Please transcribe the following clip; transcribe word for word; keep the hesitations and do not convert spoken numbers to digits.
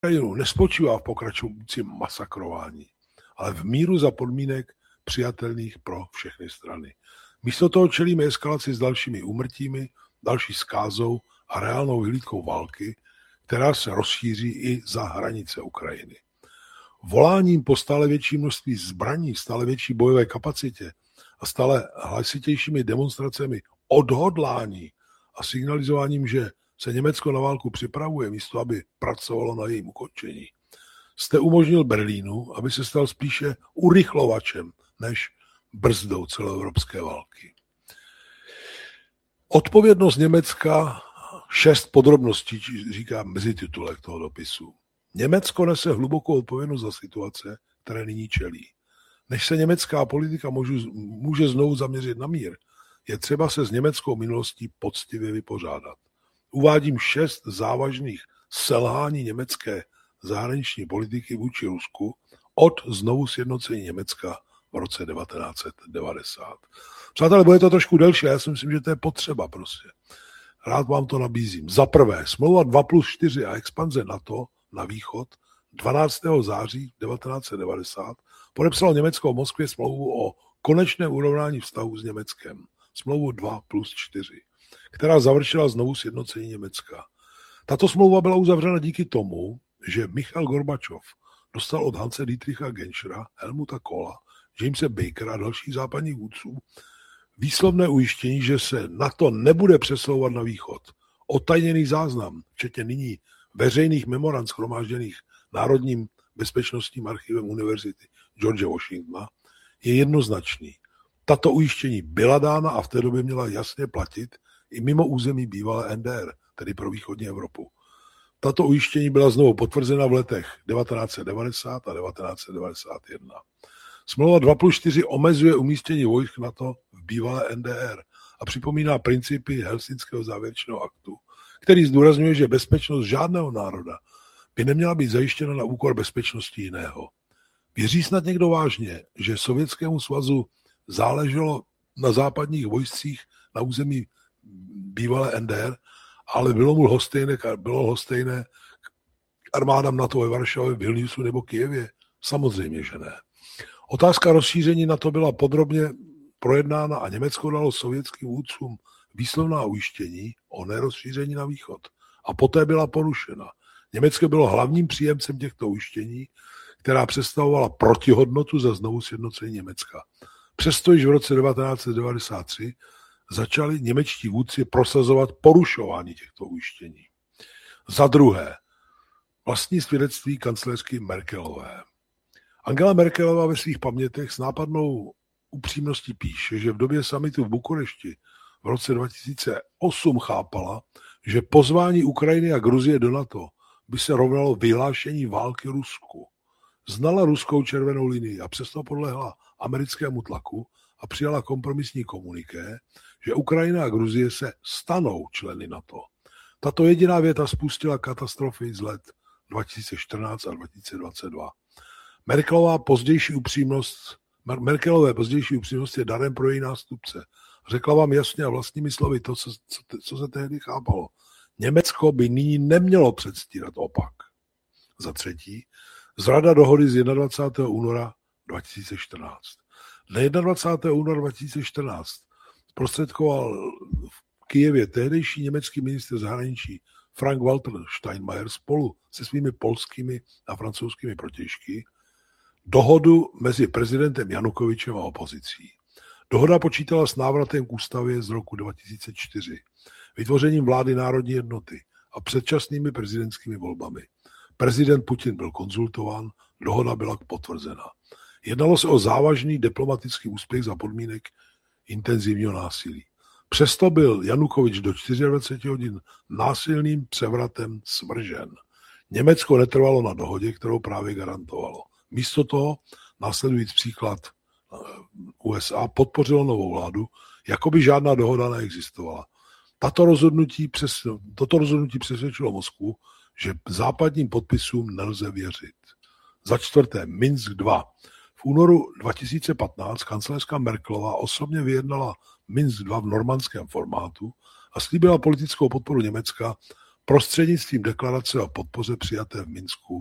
Ukrajinu nespočívá v pokračujícím masakrování, ale v míru za podmínek přijatelných pro všechny strany. Místo toho čelíme eskalaci s dalšími úmrtími, další zkázou a reálnou vyhlídkou války, která se rozšíří i za hranice Ukrajiny. Voláním po stále větší množství zbraní, stále větší bojové kapacitě a stále hlasitějšími demonstracemi odhodlání a signalizováním, že se Německo na válku připravuje, místo aby pracovalo na jejím ukončení, jste umožnil Berlínu, aby se stal spíše urychlovačem než brzdou celoevropské války. Odpovědnost Německa, šest podrobností, říká mezititulek toho dopisu. Německo nese hlubokou odpovědnost za situace, které nyní čelí. Než se německá politika můžu, může znovu zaměřit na mír, je třeba se s německou minulostí poctivě vypořádat. Uvádím šest závažných selhání německé zahraniční politiky vůči Rusku od znovu sjednocení Německa v roce devatenáct set devadesát. Přátelé, bude to trošku delší, já si myslím, že to je potřeba prostě. Rád vám to nabízím. Za prvé, smlouva dva plus čtyři a expanze NATO na východ dvanáctého září devatenáct set devadesát podepsalo Německo v Moskvě smlouvu o konečném urovnání vztahů s Německem. Smlouvu dva plus čtyři, která završila znovu sjednocení Německa. Tato smlouva byla uzavřena díky tomu, že Michail Gorbačov dostal od Hanse Dietricha Genschera, Helmuta Kohla, Jamese Bakera a dalších západních vůdců výslovné ujištění, že se NATO nebude přesouvat na východ. Otajněný záznam, včetně nyní veřejných memorand shromážděných Národním bezpečnostním archivem Univerzity George Washingtona, je jednoznačný. Tato ujištění byla dána a v té době měla jasně platit i mimo území bývalé N D R, tedy pro východní Evropu. Tato ujištění byla znovu potvrzena v letech devatenáct set devadesát a devatenáct set devadesát jedna. Smlouva dva plus čtyři omezuje umístění vojsk NATO v bývalé N D R a připomíná principy Helsinského závěrečného aktu, který zdůrazňuje, že bezpečnost žádného národa by neměla být zajištěna na úkor bezpečnosti jiného. Věří snad někdo vážně, že Sovětskému svazu záleželo na západních vojscích na území bývalé N D R, ale bylo mu lhostejné, bylo lhostejné armádám NATO ve Varšavě, Vilniusu nebo Kyjevě? Samozřejmě, že ne. Otázka rozšíření NATO byla podrobně projednána a Německo dalo sovětským vůdcům výslovná ujištění o nerozšíření na východ. A poté byla porušena. Německo bylo hlavním příjemcem těchto ujištění, která představovala protihodnotu za znovu sjednocení Německa. Přesto již v roce devatenáct set devadesát tři začali němečtí vůdci prosazovat porušování těchto ujištění. Za druhé, vlastní svědectví kancléřky Merkelové. Angela Merkelová ve svých pamětech s nápadnou upřímností píše, že v době summitu v Bukurešti v roce dva tisíce osm chápala, že pozvání Ukrajiny a Gruzie do NATO by se rovnalo vyhlášení války Rusku. Znala ruskou červenou linii a přesto podlehla americkému tlaku a přijala kompromisní komuniké, že Ukrajina a Gruzie se stanou členy NATO. Tato jediná věta spustila katastrofy z let dva tisíce čtrnáct a dva tisíce dvacet dva. Merkelová pozdější upřímnost, Merkelové pozdější upřímnost je darem pro její nástupce. Řekla vám jasně a vlastními slovy to, co, co, co se tehdy chápalo. Německo by nyní nemělo předstírat opak. Za třetí, zrada dohody z dvacátého prvního února dva tisíce čtrnáct. Dne dvacátého prvního února dva tisíce čtrnáct zprostředkoval v Kyjevě tehdejší německý ministr zahraničí Frank-Walter Steinmeier spolu se svými polskými a francouzskými protějšky dohodu mezi prezidentem Janukovyčem a opozicí. Dohoda počítala s návratem k ústavě z roku dva tisíce čtyři, vytvořením vlády národní jednoty a předčasnými prezidentskými volbami. Prezident Putin byl konzultován, dohoda byla potvrzena. Jednalo se o závažný diplomatický úspěch za podmínek intenzivního násilí. Přesto byl Janukovyč do dvacet čtyři hodin násilným převratem svržen. Německo netrvalo na dohodě, kterou právě garantovalo. Místo toho, následující příklad U S A, podpořilo novou vládu, jako by žádná dohoda neexistovala. Tato rozhodnutí přes, toto rozhodnutí přesvědčilo Moskvu, že západním podpisům nelze věřit. Za čtvrté, Minsk dva. V únoru dva tisíce patnáct kancléřka Merkelová osobně vyjednala Minsk dva v normandském formátu a slíbila politickou podporu Německa prostřednictvím deklarace o podpoře přijaté v Minsku